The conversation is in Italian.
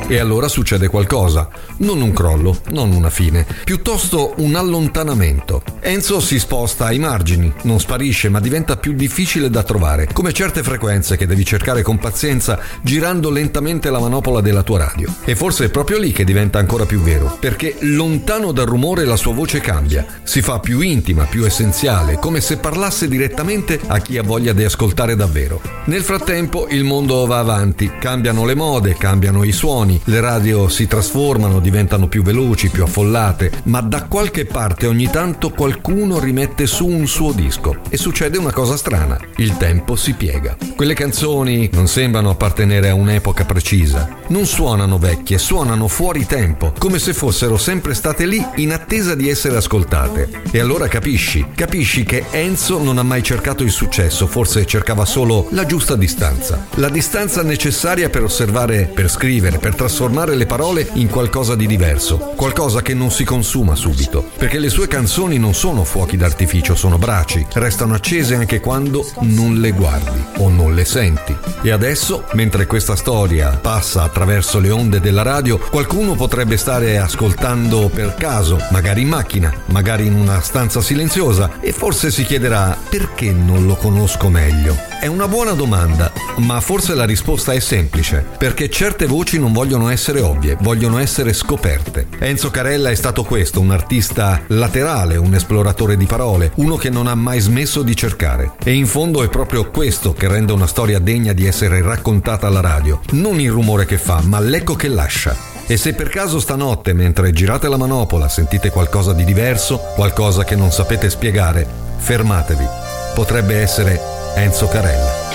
E allora succede qualcosa, non un crollo, non una fine, piuttosto un allontanamento. Enzo si sposta ai margini, non sparisce ma diventa più difficile da trovare, come certe frequenze che devi cercare con pazienza girando lentamente la manopola della tua radio. E forse è proprio lì che diventa ancora più vero, perché lontano dal rumore la sua voce cambia, si fa più intima, più essenziale, come se parlasse direttamente a chi ha voglia di ascoltare davvero. Nel frattempo il mondo va avanti, cambiano le mode, cambiano i suoni, le radio si trasformano, diventano più veloci, più affollate, ma da qualche parte ogni tanto qualcuno rimette su un suo disco e succede una cosa strana, il tempo si piega. Quelle canzoni non sembrano appartenere a un'epoca precisa, non suonano vecchie, suonano fuori tempo, come se fossero sempre state lì in attesa di essere ascoltate. E allora capisci che Enzo non ha mai cercato il successo, forse cercava solo la giusta distanza, la distanza necessaria per osservare, per scrivere, per trasformare le parole in qualcosa di diverso, qualcosa che non si consuma subito, perché le sue canzoni non sono fuochi d'artificio, sono braci, restano accese anche quando non le guardi o non le senti. E adesso, mentre questa storia passa attraverso le onde della radio, qualcuno potrebbe stare ascoltando per caso, magari in macchina, magari in una stanza silenziosa, e forse si chiederà: perché non lo conosco meglio? È una buona domanda, ma forse la risposta è semplice, perché certe voci non vogliono essere ovvie, vogliono essere scoperte. Enzo Carella è stato questo, un artista laterale, un esploratore di parole, uno che non ha mai smesso di cercare. E in fondo è proprio questo che rende una storia degna di essere raccontata alla radio. Non il rumore che fa, ma l'eco che lascia. E se per caso stanotte, mentre girate la manopola, sentite qualcosa di diverso, qualcosa che non sapete spiegare, fermatevi. Potrebbe essere Enzo Carella.